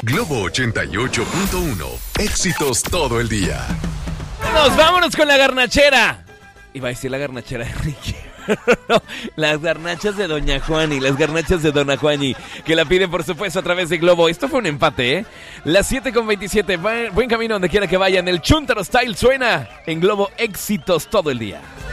Globo 88.1. Éxitos todo el día. Vámonos con la garnachera. Iba a decir la garnachera de Ricky. No, las garnachas de Doña Juani, las garnachas de Dona Juani, que la piden por supuesto a través de Globo. Esto fue un empate, ¿eh? Las 7:27, buen camino donde quiera que vayan. El Chuntaro Style suena en Globo, éxitos todo el día.